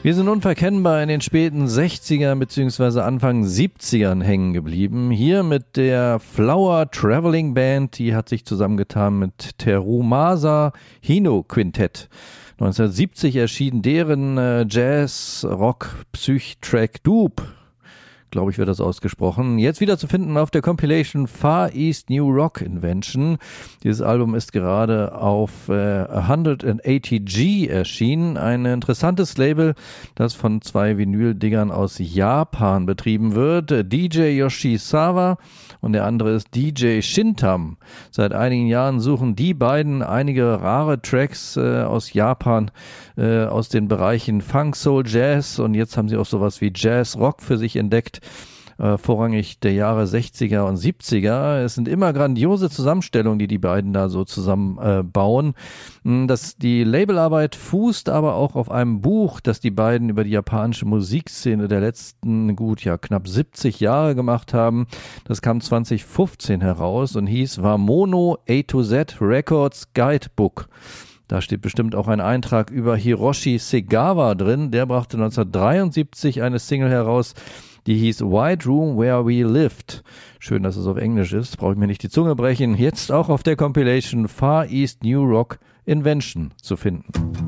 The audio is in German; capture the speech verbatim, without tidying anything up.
Wir sind unverkennbar in den späten sechzigern bzw. Anfang siebzigern hängen geblieben. Hier mit der Flower Traveling Band, die hat sich zusammengetan mit Terumasa Hino Quintett. neunzehnhundertsiebzig erschien deren äh, Jazz-Rock-Psych-Track Dupe. Glaube ich, wird das ausgesprochen. Jetzt wieder zu finden auf der Compilation Far East New Rock Invention. Dieses Album ist gerade auf äh, hundertachtzig G erschienen. Ein interessantes Label, das von zwei Vinyl-Diggern aus Japan betrieben wird. D J Yoshizawa und der andere ist D J Shintam. Seit einigen Jahren suchen die beiden einige rare Tracks äh, aus Japan, äh, aus den Bereichen Funk, Soul, Jazz, und jetzt haben sie auch sowas wie Jazz, Rock für sich entdeckt. Äh, vorrangig der Jahre sechziger und siebziger. Es sind immer grandiose Zusammenstellungen, die die beiden da so zusammen äh, bauen. Das, die Labelarbeit fußt aber auch auf einem Buch, das die beiden über die japanische Musikszene der letzten, gut, ja, knapp siebzig Jahre gemacht haben. Das kam zwanzig fünfzehn heraus und hieß Wamono A to Z Records Guidebook. Da steht bestimmt auch ein Eintrag über Hiroshi Segawa drin. Der brachte neunzehnhundertdreiundsiebzig eine Single heraus, die hieß White Room Where We Lived. Schön, dass es auf Englisch ist, brauche ich mir nicht die Zunge brechen. Jetzt auch auf der Compilation Far East New Rock Invention zu finden.